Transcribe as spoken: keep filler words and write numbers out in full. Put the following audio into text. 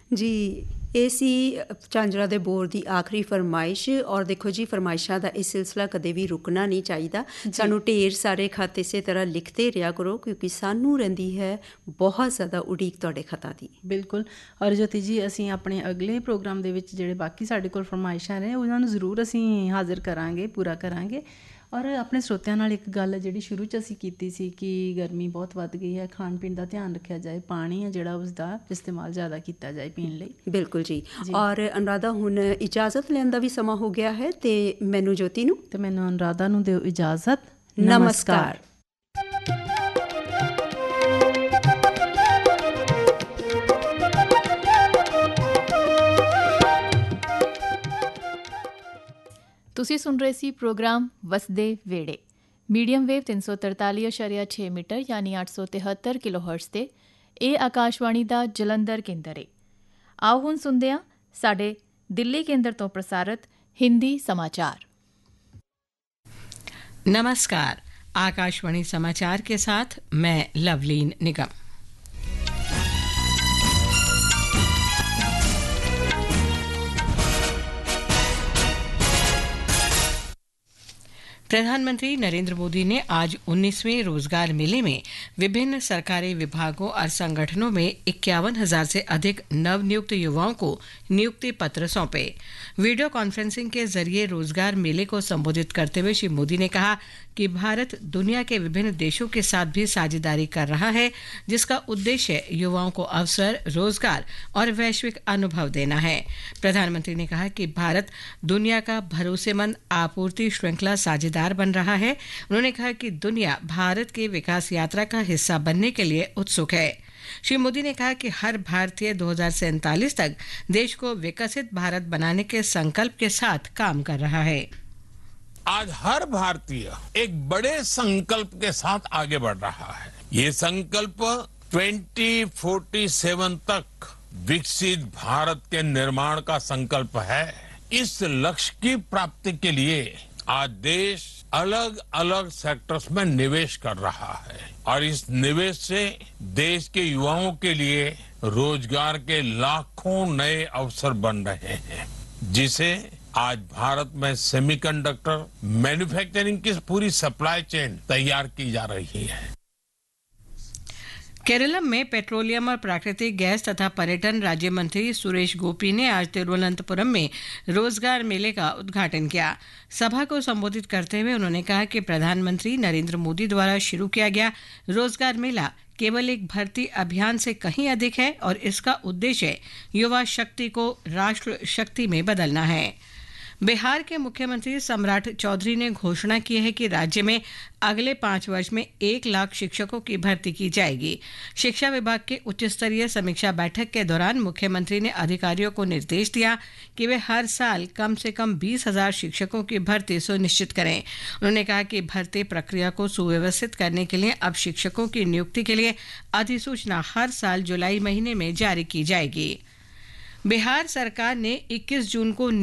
जी ਇਹ ਸੀ ਝਾਂਜਰਾਂ ਦੇ ਬੋਰ ਦੀ ਆਖਰੀ ਫਰਮਾਇਸ਼। ਔਰ ਦੇਖੋ ਜੀ, ਫਰਮਾਇਸ਼ਾਂ ਦਾ ਇਹ ਸਿਲਸਿਲਾ ਕਦੇ ਵੀ ਰੁਕਣਾ ਨਹੀਂ ਚਾਹੀਦਾ। ਸਾਨੂੰ ਢੇਰ ਸਾਰੇ ਖਤ ਇਸੇ ਤਰ੍ਹਾਂ ਲਿਖਦੇ ਰਿਹਾ ਕਰੋ, ਕਿਉਂਕਿ ਸਾਨੂੰ ਰਹਿੰਦੀ ਹੈ ਬਹੁਤ ਜ਼ਿਆਦਾ ਉਡੀਕ ਤੁਹਾਡੇ ਖਤਾਂ ਦੀ। ਬਿਲਕੁਲ। ਔਰ ਜੋਤੀ ਜੀ, ਅਸੀਂ ਆਪਣੇ ਅਗਲੇ ਪ੍ਰੋਗਰਾਮ ਦੇ ਵਿੱਚ ਜਿਹੜੇ ਬਾਕੀ ਸਾਡੇ ਕੋਲ ਫਰਮਾਇਸ਼ਾਂ ਨੇ ਉਹਨਾਂ ਨੂੰ ਜ਼ਰੂਰ ਅਸੀਂ ਹਾਜ਼ਰ ਕਰਾਂਗੇ, ਪੂਰਾ ਕਰਾਂਗੇ। ਔਰ ਆਪਣੇ ਸਰੋਤਿਆਂ ਨਾਲ ਇੱਕ ਗੱਲ ਜਿਹੜੀ ਸ਼ੁਰੂ 'ਚ ਅਸੀਂ ਕੀਤੀ ਸੀ ਕਿ ਗਰਮੀ ਬਹੁਤ ਵੱਧ ਗਈ ਹੈ, ਖਾਣ ਪੀਣ ਦਾ ਧਿਆਨ ਰੱਖਿਆ ਜਾਏ, ਪਾਣੀ ਹੈ ਜਿਹੜਾ ਉਸਦਾ ਇਸਤੇਮਾਲ ਜ਼ਿਆਦਾ ਕੀਤਾ ਜਾਏ ਪੀਣ ਲਈ। ਬਿਲਕੁਲ ਜੀ। ਔਰ ਅਨੁਰਾਧਾ, ਹੁਣ ਇਜਾਜ਼ਤ ਲੈਣ ਦਾ ਵੀ ਸਮਾਂ ਹੋ ਗਿਆ ਹੈ, ਤੇ ਮੈਨੂੰ ਜੋਤੀ ਨੂੰ ਤੇ ਮੈਨੂੰ ਅਨੁਰਾਧਾ ਨੂੰ ਦਿਓ ਇਜਾਜ਼ਤ। ਨਮਸਕਾਰ। ਤੁਸੀਂ ਸੁਣ ਰਹੇ ਸੀ ਪ੍ਰੋਗਰਾਮ ਵਸਦੇ ਵੇੜੇ, ਮੀਡੀਅਮ ਵੇਵ ਤਿੰਨ ਸੌ ਤਰਤਾਲੀ ਅਸ਼ਾਰੀਆ ਛੇ ਮੀਟਰ ਯਾਨੀ ਅੱਠ ਸੌ ਤਿਹੱਤਰ ਕਿਲੋ ਹਰਟਜ਼ 'ਤੇ। ਇਹ ਆਕਾਸ਼ਵਾਣੀ ਦਾ ਜਲੰਧਰ ਕੇਂਦਰ ਹੈ। ਆਓ ਹੁਣ ਸੁਣਦੇ ਹਾਂ ਸਾਡੇ ਦਿੱਲੀ ਕੇਂਦਰ ਤੋਂ ਪ੍ਰਸਾਰਿਤ ਹਿੰਦੀ समाचार। नमस्कार, आकाशवाणी समाचार के साथ मैं लवलीन निगम। प्रधानमंत्री नरेंद्र मोदी ने आज उन्नीसवें रोजगार मेले में विभिन्न सरकारी विभागों और संगठनों में इक्यावन हजार से अधिक नवनियुक्त युवाओं को नियुक्ति पत्र सौंपे। वीडियो कॉन्फ्रेंसिंग के जरिए रोजगार मेले को संबोधित करते हुए श्री मोदी ने कहा कि भारत दुनिया के विभिन्न देशों के साथ भी साझेदारी कर रहा है, जिसका उद्देश्य युवाओं को अवसर, रोजगार और वैश्विक अनुभव देना है। प्रधानमंत्री ने कहा कि भारत दुनिया का भरोसेमंद आपूर्ति श्रृंखला साझेदार बन रहा है। उन्होंने कहा कि दुनिया भारत की विकास यात्रा का हिस्सा बनने के लिए उत्सुक है। श्री मोदी ने कहा कि हर भारतीय दो हज़ार सैंतालीस तक देश को विकसित भारत बनाने के संकल्प के साथ काम कर रहा है। आज हर भारतीय एक बड़े संकल्प के साथ आगे बढ़ रहा है। ये संकल्प ट्वेंटी फोर्टी सेवन तक विकसित भारत के निर्माण का संकल्प है। इस लक्ष्य की प्राप्ति के लिए आज देश अलग अलग सेक्टर्स में निवेश कर रहा है और इस निवेश से देश के युवाओं के लिए रोजगार के लाखों नए अवसर बन रहे हैं, जिसे आज भारत में सेमीकंडक्टर मैन्युफैक्चरिंग की पूरी सप्लाई चेन तैयार की जा रही है। केरलम में पेट्रोलियम और प्राकृतिक गैस तथा पर्यटन राज्य मंत्री सुरेश गोपी ने आज तिरुवनंतपुरम में रोजगार मेले का उद्घाटन किया। सभा को संबोधित करते हुए उन्होंने कहा कि प्रधानमंत्री नरेंद्र मोदी द्वारा शुरू किया गया रोजगार मेला केवल एक भर्ती अभियान से कहीं अधिक है और इसका उद्देश्य युवा शक्ति को राष्ट्र शक्ति में बदलना है। बिहार के मुख्यमंत्री सम्राट चौधरी ने घोषणा की है कि राज्य में अगले पाँच वर्ष में एक लाख शिक्षकों की भर्ती की जाएगी। शिक्षा विभाग के उच्च स्तरीय समीक्षा बैठक के दौरान मुख्यमंत्री ने अधिकारियों को निर्देश दिया कि वे हर साल कम से कम बीस हजार शिक्षकों की भर्ती सुनिश्चित करें। उन्होंने कहा कि भर्ती प्रक्रिया को सुव्यवस्थित करने के लिए अब शिक्षकों की नियुक्ति के लिए अधिसूचना हर साल जुलाई महीने में जारी की जाएगी। बिहार सरकार ने इक्कीस जून को